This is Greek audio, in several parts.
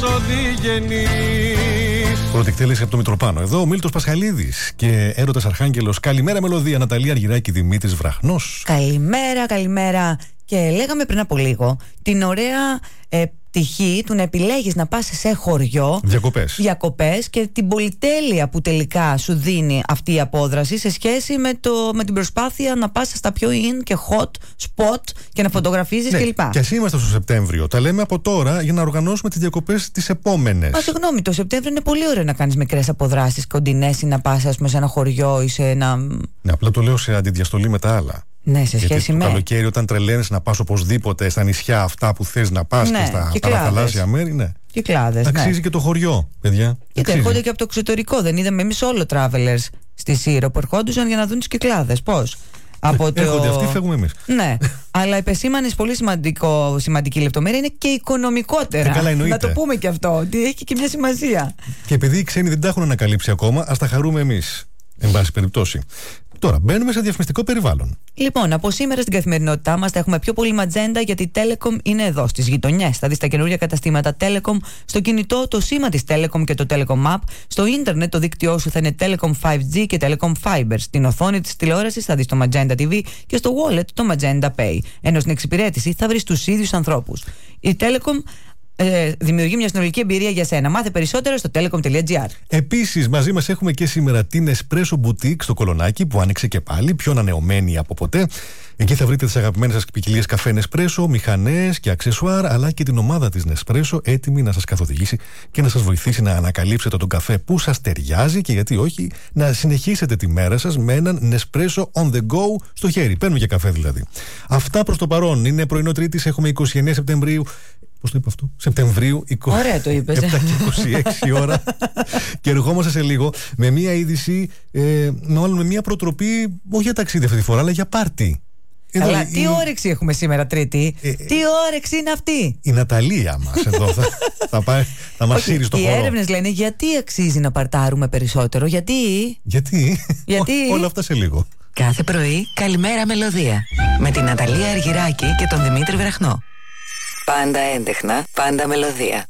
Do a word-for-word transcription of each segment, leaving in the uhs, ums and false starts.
οδηγενείς. Πρώτη εκτέλεση από το Μητροπάνο. Εδώ ο Μίλτος Πασχαλίδης και Έρωτας Αρχάγγελος. Καλημέρα μελωδία. Ναταλία Αργυράκη, Δημήτρης Βραχνός. Καλημέρα, καλημέρα. Και λέγαμε πριν από λίγο την ωραία ε, πτυχή του να επιλέγεις να πας σε χωριό. Διακοπές. Διακοπές και την πολυτέλεια που τελικά σου δίνει αυτή η απόδραση σε σχέση με, το, με την προσπάθεια να πας στα πιο in και hot spot και να φωτογραφίζεις ναι, κλπ. Και ας είμαστε στο Σεπτέμβριο. Τα λέμε από τώρα για να οργανώσουμε τις διακοπές τις επόμενες. Μα συγγνώμη, το Σεπτέμβριο είναι πολύ ωραίο να κάνεις μικρές αποδράσεις κοντινές ή να πας, ας πούμε, σε ένα χωριό ή σε ένα. Ναι, απλά το λέω σε αντιδιαστολή με τα άλλα. Ναι, σε σχέση γιατί με. Το καλοκαίρι, όταν τρελαίνεις να πας οπωσδήποτε στα νησιά αυτά που θες να πας, ναι, και στα παραθαλάσσια μέρη, ναι. Κυκλάδες. Αξίζει ναι. και το χωριό, παιδιά. Γιατί έρχονται και από το εξωτερικό. Δεν είδαμε εμείς όλο travelers στη Σύρο που ερχόντουσαν για να δουν τις Κυκλάδες. Πώς? Από το... Έρχονται αυτοί, φεύγουμε εμείς. Ναι, αλλά επεσήμανες πολύ σημαντικό, σημαντική λεπτομέρεια είναι και οικονομικότερα. Ε, καλά, εννοείται. Να το πούμε και αυτό, ότι έχει και μια σημασία. Και επειδή οι ξένοι δεν τα έχουν ανακαλύψει ακόμα, ας τα χαρούμε εμείς. Εν πάση περιπτώσει. Τώρα, μπαίνουμε σε διαφημιστικό περιβάλλον. Λοιπόν, από σήμερα στην καθημερινότητά μας θα έχουμε πιο πολύ ματζέντα, γιατί η Telecom είναι εδώ στις γειτονιές. Θα δεις τα καινούργια καταστήματα Telecom στο κινητό, το σήμα της Telecom και το Telecom App. Στο ίντερνετ το δίκτυό σου θα είναι Telecom φάιβ τζι και Telecom Fiber. Στην οθόνη της τηλεόρασης θα δεις το Magenta τι βι και στο wallet το Magenta Pay. Ενώ στην εξυπηρέτηση θα βρεις τους ίδιους ανθρώπους. Η Telecom Ε, δημιουργεί μια συνολική εμπειρία για σένα. Μάθε περισσότερο στο telecom τελεία gr. Επίσης, μαζί μας έχουμε και σήμερα την Espresso Boutique στο Κολονάκι που άνοιξε και πάλι, πιο ανανεωμένη από ποτέ. Εκεί θα βρείτε τις αγαπημένες σας ποικιλίες καφέ Nespresso, μηχανές και αξεσουάρ, αλλά και την ομάδα της Nespresso έτοιμη να σας καθοδηγήσει και να σας βοηθήσει να ανακαλύψετε τον καφέ που σας ταιριάζει και γιατί όχι να συνεχίσετε τη μέρα σας με έναν Nespresso on the go στο χέρι. Παίρνουμε και καφέ δηλαδή. Αυτά προς το παρόν. Είναι πρωινό Τρίτης, έχουμε είκοσι εννέα Σεπτεμβρίου. Πώς το είπα αυτό? Σεπτεμβρίου, Ωραία το είπες. επτά και είκοσι έξι ώρα. Και ερχόμαστε σε λίγο με μία είδηση, ε, μάλλον με μία προτροπή, όχι για ταξίδι αυτή τη φορά, αλλά για πάρτι. Αλλά εδώ, τι η... όρεξη έχουμε σήμερα Τρίτη. Ε, τι όρεξη είναι αυτή. Η Ναταλία μας εδώ θα, θα, πάει, θα μας σύρει στο οι χώρο. Οι έρευνες λένε γιατί αξίζει να παρτάρουμε περισσότερο. Γιατί. Γιατί. γιατί... Ό, όλα αυτά σε λίγο. Κάθε πρωί, καλημέρα μελωδία. Με την Ναταλία Αργυράκη και τον Δημήτρη Βραχνό. Πάντα έντεχνα, πάντα μελωδία.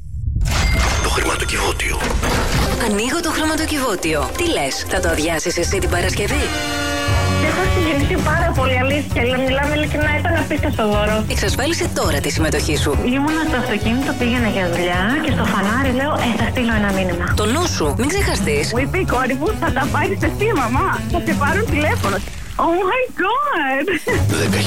Το χρηματοκιβώτιο. Ανοίγω το χρηματοκιβώτιο. Τι λες, θα το αδειάσεις εσύ την Παρασκευή? Έχω συγκινηθεί πάρα πολύ, αλήθεια. Μιλάμε ειλικρινά, ήταν απίστευτο δώρο. Εξασφάλισε τώρα τη συμμετοχή σου. Ήμουνα στο αυτοκίνητο, πήγαινα για δουλειά και στο φανάρι λέω: Ε, θα στείλω ένα μήνυμα. Το νου σου, μην ξεχαστείς. Μου είπε η κόρη μου: Θα τα πάρεις εσύ, μαμά. Θα σε πάρουν τηλέφωνο. Oh my god!